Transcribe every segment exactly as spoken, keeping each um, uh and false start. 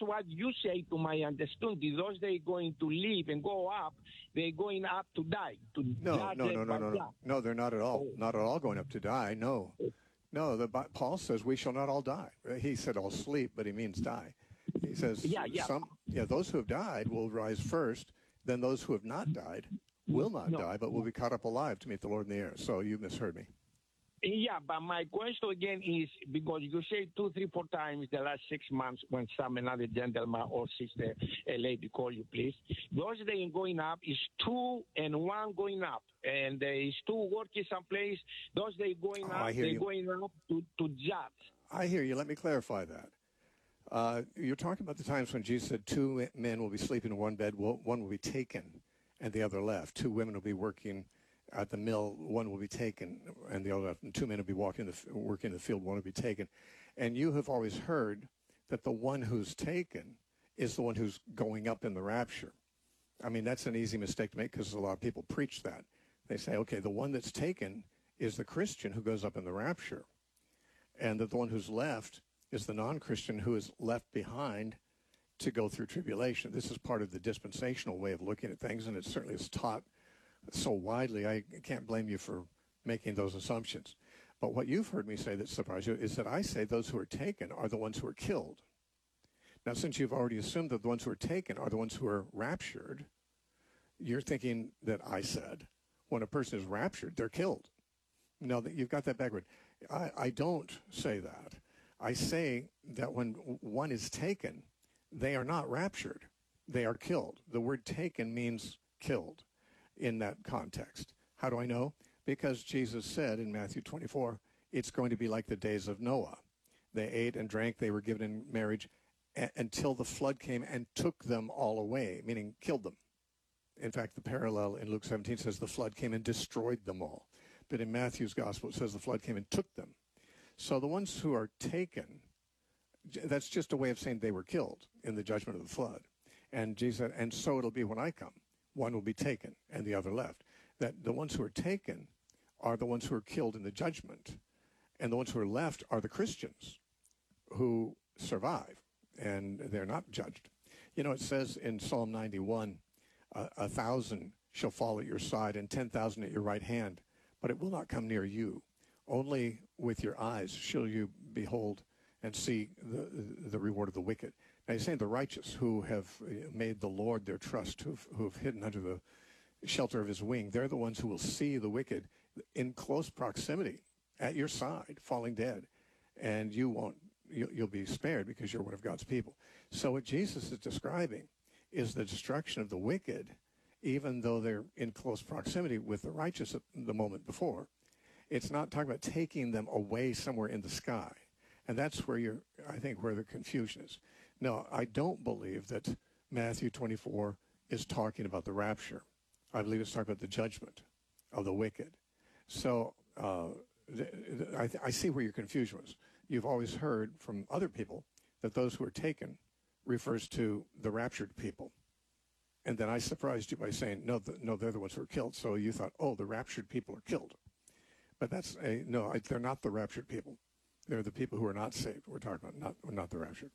what you say, to my understanding. Those they going to live and go up, they're going up to die. To no, no, no, no, no, no. No, they're not at all. Oh. Not at all going up to die. No. No, the, Paul says we shall not all die. He said all sleep, but he means die. He says yeah, yeah. some, yeah, those who have died will rise first. Then those who have not died will not no. die, but will be caught up alive to meet the Lord in the air. So you misheard me. Yeah, but my question again is, because you say two, three, four times the last six months when some another gentleman or sister, a lady call you, please. Those they going up is two and one going up. And there is two working someplace. Those they going oh, up, they going up to, to judge. I hear you. Let me clarify that. Uh, you're talking about the times when Jesus said two men will be sleeping in one bed, one will be taken and the other left. Two women will be working at the mill, one will be taken, and the other, and two men will be walking the, working in the field, one will be taken. And you have always heard that the one who's taken is the one who's going up in the rapture. I mean, that's an easy mistake to make because a lot of people preach that. They say, okay, the one that's taken is the Christian who goes up in the rapture, and that the one who's left is the non-Christian who is left behind to go through tribulation. This is part of the dispensational way of looking at things, and it certainly is taught so widely. I can't blame you for making those assumptions. But what you've heard me say that surprised you is that I say those who are taken are the ones who are killed. Now, since you've already assumed that the ones who are taken are the ones who are raptured, you're thinking that I said when a person is raptured, they're killed. No, that you've got that backward. I, I don't say that. I say that when one is taken, they are not raptured. They are killed. The word taken means killed in that context. How do I know? Because Jesus said in Matthew twenty-four, it's going to be like the days of Noah. They ate and drank, they were given in marriage a- until the flood came and took them all away, meaning killed them. In fact, the parallel in Luke seventeen says the flood came and destroyed them all. But in Matthew's gospel, it says the flood came and took them. So the ones who are taken, that's just a way of saying they were killed in the judgment of the flood. And Jesus said, and so it'll be when I come. One will be taken and the other left. That the ones who are taken are the ones who are killed in the judgment. And the ones who are left are the Christians who survive, and they're not judged. You know, it says in Psalm ninety-one, a, a thousand shall fall at your side and ten thousand at your right hand, but it will not come near you. Only with your eyes shall you behold and see the, the reward of the wicked. Now he's saying the righteous who have made the Lord their trust, who've, who've hidden under the shelter of his wing, they're the ones who will see the wicked in close proximity at your side, falling dead. And you won't, you'll be spared because you're one of God's people. So what Jesus is describing is the destruction of the wicked, even though they're in close proximity with the righteous at the moment before. It's not talking about taking them away somewhere in the sky. And that's where you're, I think, where the confusion is. No, I don't believe that Matthew twenty-four is talking about the rapture. I believe it's talking about the judgment of the wicked. So uh, th- th- I, th- I see where your confusion was. You've always heard from other people that those who are taken refers to the raptured people. And then I surprised you by saying, no, the, no, they're the ones who are killed. So you thought, oh, the raptured people are killed. But that's a, no, I, they're not the raptured people. They're the people who are not saved. We're talking about not not the raptured.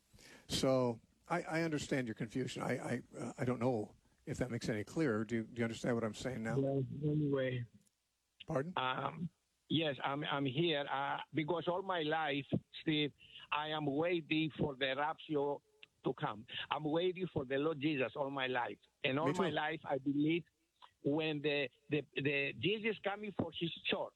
So I, I understand your confusion. I I, uh, I don't know if that makes it any clearer. Do you, do you understand what I'm saying now? Yes, anyway. Pardon? Um, yes, I'm I'm here uh, because all my life, Steve, I am waiting for the rapture to come. I'm waiting for the Lord Jesus all my life, and all my life I believe when the the, the Jesus coming for His church.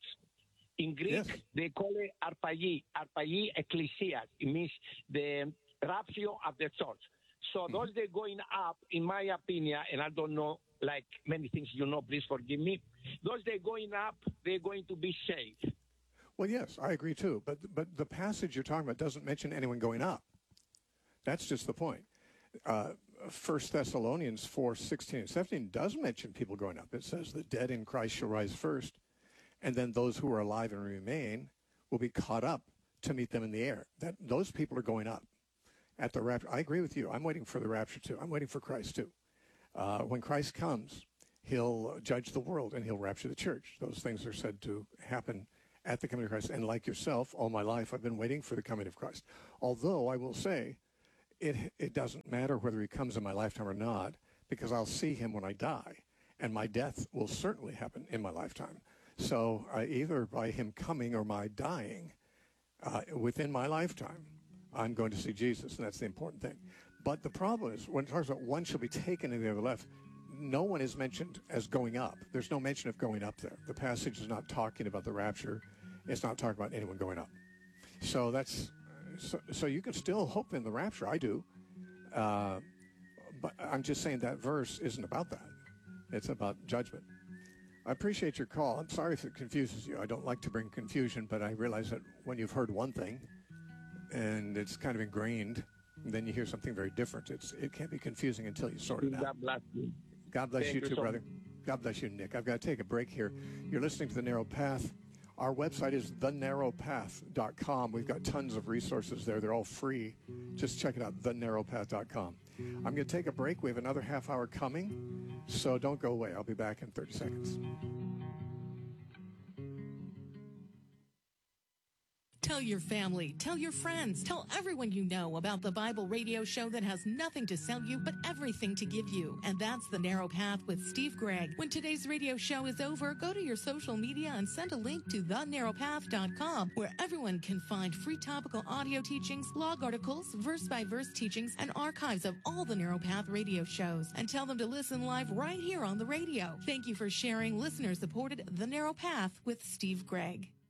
In Greek, yes. They call it arpagi, arpagi ecclesia. It means the rapture of the church. So mm-hmm. those they're going up, in my opinion, and I don't know, like many things you know, please forgive me. Those they're going up, they're going to be saved. Well, yes, I agree too. But but the passage you're talking about doesn't mention anyone going up. That's just the point. Uh, First Thessalonians four sixteen and seventeen does mention people going up. It says the dead in Christ shall rise first. And then those who are alive and remain will be caught up to meet them in the air. That those people are going up at the rapture. I agree with you. I'm waiting for the rapture too. I'm waiting for Christ too. Uh, when Christ comes, he'll judge the world and he'll rapture the church. Those things are said to happen at the coming of Christ. And like yourself, all my life I've been waiting for the coming of Christ. Although I will say, it, it doesn't matter whether he comes in my lifetime or not, because I'll see him when I die, and my death will certainly happen in my lifetime. So uh, either by him coming or my dying, uh, within my lifetime, I'm going to see Jesus, and that's the important thing. But the problem is, when it talks about one shall be taken and the other left, no one is mentioned as going up. There's no mention of going up there. The passage is not talking about the rapture. It's not talking about anyone going up. So that's so, so you can still hope in the rapture. I do. Uh, but I'm just saying that verse isn't about that. It's about judgment. I appreciate your call. I'm sorry if it confuses you. I don't like to bring confusion, but I realize that when you've heard one thing and it's kind of ingrained, then you hear something very different. It's It can't be confusing until you sort it out. God bless you. God bless Thank you you too, so brother. God bless you, Nick. I've got to take a break here. You're listening to The Narrow Path. Our website is the narrow path dot com. We've got tons of resources there. They're all free. Just check it out, the narrow path dot com. I'm going to take a break. We have another half hour coming, so don't go away. I'll be back in thirty seconds. Tell your family, tell your friends, tell everyone you know about the Bible radio show that has nothing to sell you but everything to give you. And that's The Narrow Path with Steve Gregg. When today's radio show is over, go to your social media and send a link to the narrow path dot com, where everyone can find free topical audio teachings, blog articles, verse-by-verse teachings, and archives of all the Narrow Path radio shows. And tell them to listen live right here on the radio. Thank you for sharing listener-supported The Narrow Path with Steve Gregg.